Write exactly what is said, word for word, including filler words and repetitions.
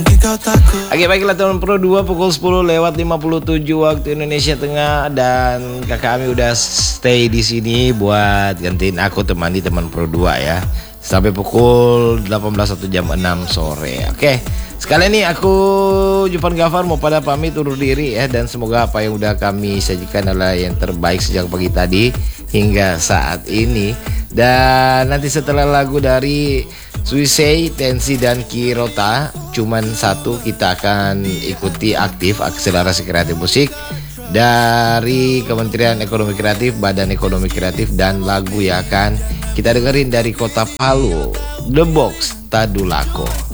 Oke, baiklah teman Pro dua, pukul sepuluh lewat lima puluh tujuh waktu Indonesia Tengah, dan kakak Ami udah stay di sini buat gantiin aku temani teman Pro dua ya sampai pukul delapan belas atau jam enam sore. Oke, sekali ini aku Jupan Gafar mau pada pamit undur diri ya, dan semoga apa yang udah kami sajikan adalah yang terbaik sejak pagi tadi hingga saat ini. Dan nanti setelah lagu dari Suisei, Tensi dan Kirota cuman satu, kita akan ikuti aktif akselerasi kreatif musik dari Kementerian Ekonomi Kreatif, Badan Ekonomi Kreatif, dan lagu yang akan kita dengerin dari Kota Palu, The Box Tadulako.